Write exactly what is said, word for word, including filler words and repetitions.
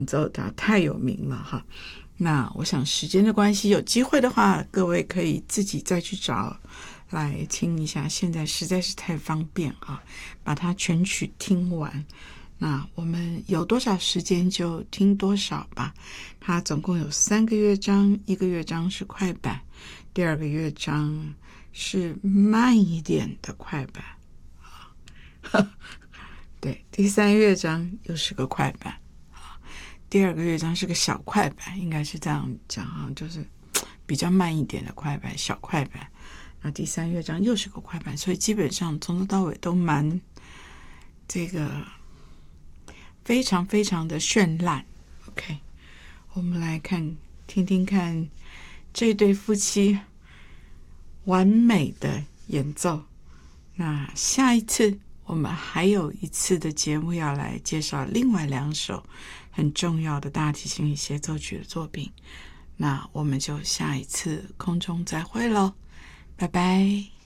奏它太有名了哈。那我想时间的关系，有机会的话各位可以自己再去找来听一下，现在实在是太方便啊，把它全曲听完。那我们有多少时间就听多少吧。它总共有三个乐章，一个乐章是快板，第二个乐章是慢一点的快板对，第三乐章又是个快板，第二个乐章是个小快板，应该是这样讲啊，就是比较慢一点的快板，小快板。那第三乐章又是个快板，所以基本上从头到尾都蛮这个非常非常的绚烂。 OK， 我们来看听听看这对夫妻完美的演奏。那下一次我们还有一次的节目要来介绍另外两首很重要的大提琴协奏曲的作品，那我们就下一次空中再会咯，拜拜。